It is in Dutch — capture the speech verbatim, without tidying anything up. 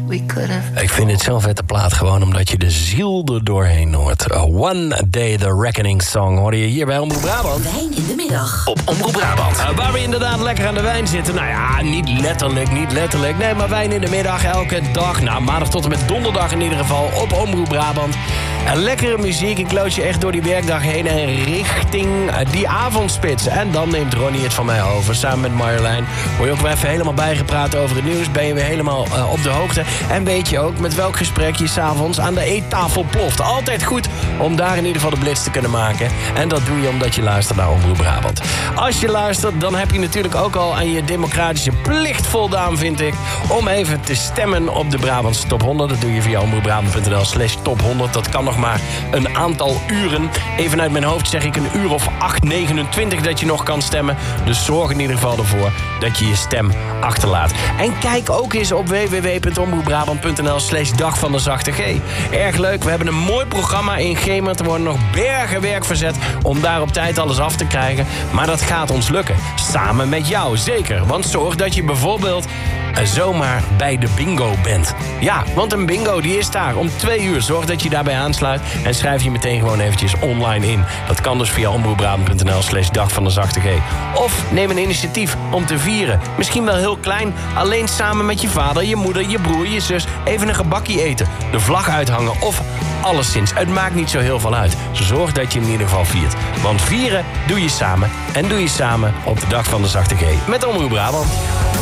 we could have. Ik vind het zo'n vette plaat, gewoon omdat je de ziel er doorheen hoort. A One Day The Reckoning Song hoor je hier bij Omroep Brabant. Wijn in de middag. Op Omroep Brabant. Uh, waar we inderdaad lekker aan de wijn zitten. Nou ja, niet letterlijk, niet letterlijk. Nee, maar wijn in de middag elke dag. Nou, maandag tot en met donderdag in ieder geval op Omroep Brabant. En lekkere muziek. Ik lood je echt door die werkdag heen en richting uh, die avondspits. En dan neemt Ronnie het van mij over. Samen met Marjolein. Word je ook weer even helemaal bijgepraat over het nieuws. Ben je weer helemaal uh, op de hoogte. En weet je ook met welk gesprek je s'avonds aan de eettafel ploft. Altijd goed om daar in ieder geval de blitz te kunnen maken. En dat doe je omdat je luistert naar Omroep Brabant. Als je luistert, dan heb je natuurlijk ook al aan je democratische plicht voldaan, vind ik, om even te stemmen op de Brabantse top honderd. Dat doe je via omroepbrabant.nl slash top honderd. Dat kan nog maar een aantal uren. Even uit mijn hoofd zeg ik een uur of acht, negenentwintig dat je nog kan stemmen. Dus zorg in ieder geval ervoor dat je je stem achterlaat. En kijk ook eens op w w w punt omroepbrabant.nl slash dag van de zachte G. Erg leuk, we hebben een mooi programma in Gemert. Er worden nog bergen werk verzet om daar op tijd alles af te krijgen. Maar dat gaat ons lukken. Samen met jou, zeker. Want zorg dat je bijvoorbeeld uh, zomaar bij de bingo bent. Ja, want een bingo die is daar om twee uur. Zorg dat je daarbij aansluit en schrijf je meteen gewoon eventjes online in. Dat kan dus via omroepbrabant.nl slash dag van de zachte G. Of neem een initiatief om te vieren. Misschien wel heel klein, alleen samen met je vader, je moeder, je broer, je zus. Even een gebakje eten, de vlag uithangen of alleszins. Het maakt niet zo heel veel uit. Zorg dat je in ieder geval viert. Want vieren doe je samen en doe je samen op de dag van de zachte G. Met Omroep Brabant.